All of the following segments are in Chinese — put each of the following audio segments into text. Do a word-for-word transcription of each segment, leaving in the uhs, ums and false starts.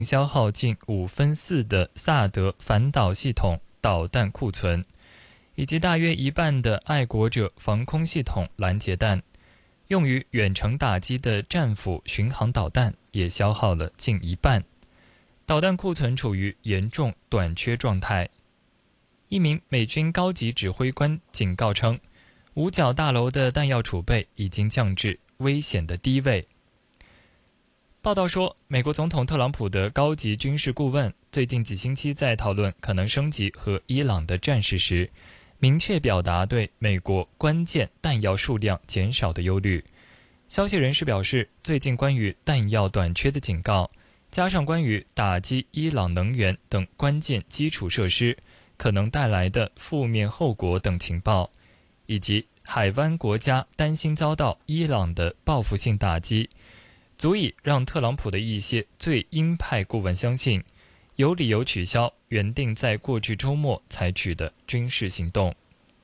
消耗近五分四的萨德反导系统导弹库存，以及大约一半的爱国者防空系统拦截弹。用于远程打击的战斧巡航导弹也消耗了近一半，导弹库存处于严重短缺状态。一名美军高级指挥官警告称，五角大楼的弹药储备已经降至危险的低位。报道说，美国总统特朗普的高级军事顾问最近几星期在讨论可能升级和伊朗的战事时，明确表达对美国关键弹药数量减少的忧虑。消息人士表示，最近关于弹药短缺的警告，加上关于打击伊朗能源等关键基础设施可能带来的负面后果等情报，以及海湾国家担心遭到伊朗的报复性打击，足以让特朗普的一些最鹰派顾问相信，有理由取消原定在过去周末采取的军事行动。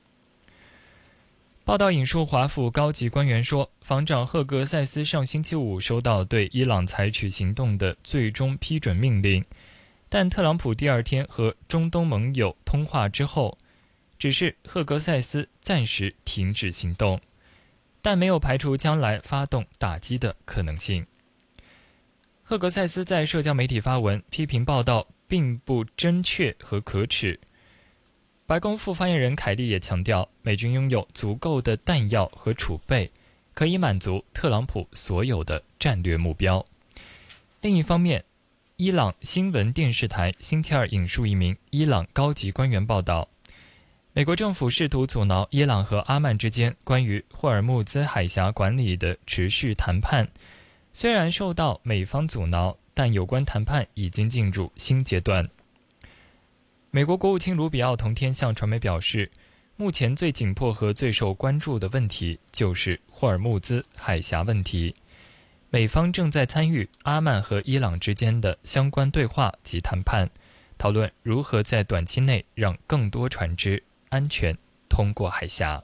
报道引述华府高级官员说，防长赫格塞斯上星期五收到对伊朗采取行动的最终批准命令，但特朗普第二天和中东盟友通话之后，只是赫格塞斯暂时停止行动，但没有排除将来发动打击的可能性。赫格塞斯在社交媒体发文批评报道并不真确和可耻。白宫副发言人凯利也强调，美军拥有足够的弹药和储备，可以满足特朗普所有的战略目标。另一方面，伊朗新闻电视台星期二引述一名伊朗高级官员报道，美国政府试图阻挠伊朗和阿曼之间关于霍尔木兹海峡管理的持续谈判，虽然受到美方阻挠，但有关谈判已经进入新阶段。美国国务卿卢比奥同天向传媒表示，目前最紧迫和最受关注的问题就是霍尔木兹海峡问题。美方正在参与阿曼和伊朗之间的相关对话及谈判，讨论如何在短期内让更多船只安全通过海峡。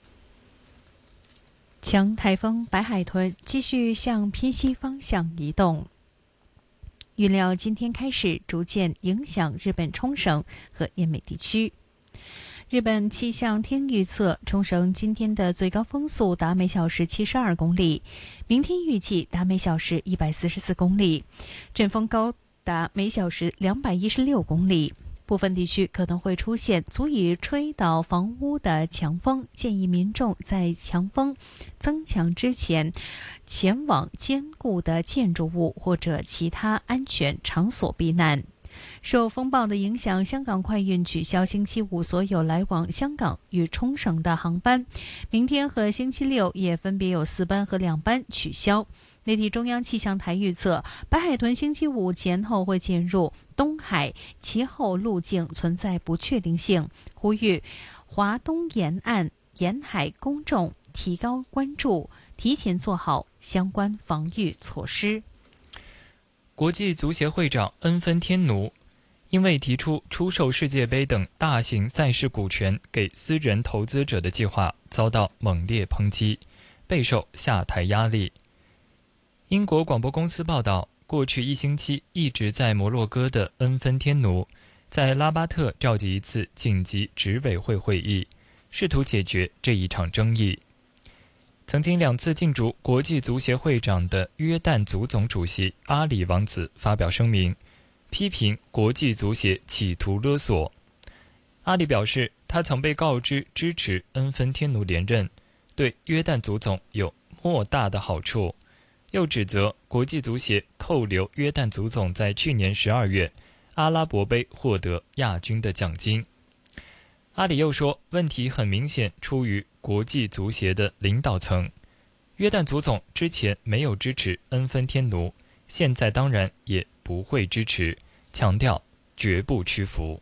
强台风白海豚继续向偏西方向移动，预料今天开始逐渐影响日本冲绳和奄美地区。日本气象厅预测，冲绳今天的最高风速达每小时七十二公里，明天预计达每小时一百四十四公里，阵风高达每小时两百一十六公里。部分地区可能会出现足以吹倒房屋的强风，建议民众在强风增强之前前往坚固的建筑物或者其他安全场所避难。受风暴的影响，香港快运取消星期五所有来往香港与冲绳的航班，明天和星期六也分别有四班和两班取消。内地中央气象台预测，白海豚星期五前后会进入东海，其后路径存在不确定性，呼吁华东沿岸沿海公众提高关注，提前做好相关防御措施。 国际足协会长恩芬天奴因为提出出售世界杯等大型赛事股权给私人投资者的计划遭到猛烈抨击，备受下台压力。英国广播公司报道，过去一星期一直在摩洛哥的恩芬天奴在拉巴特召集一次紧急执委会会议，试图解决这一场争议。曾经两次竞逐国际足协会长的约旦足总主席阿里王子发表声明，批评国际足协企图勒索。阿里表示，他曾被告知支持恩芬天奴连任，对约旦足总有莫大的好处，又指责国际足协扣留约旦足总在去年十二月阿拉伯杯获得亚军的奖金。阿里又说，问题很明显出于国际足协的领导层，约旦足总之前没有支持恩芬天奴，现在当然也不会支持，强调绝不屈服。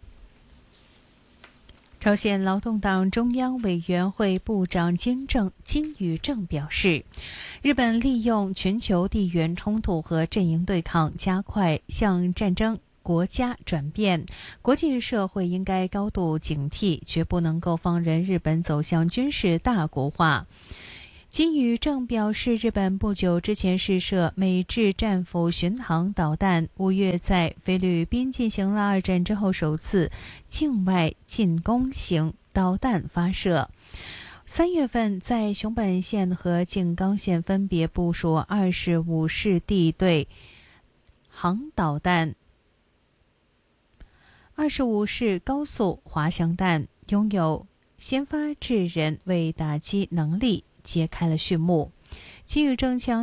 朝鲜劳动党中央委员会部长金正金宇正表示，日本利用全球地缘冲突和阵营对抗，加快向战争国家转变，国际社会应该高度警惕，绝不能够放任日本走向军事大国化。 金宇正表示，日本不久之前试射美制战斧巡航导弹，五月在菲律宾进行了二战之后首次境外进攻型导弹发射。三月份在熊本县和静冈县分别部署二十五式地对航导弹、二十五式高速滑翔弹，拥有先发制人为打击能力，揭开了序幕。金宇正强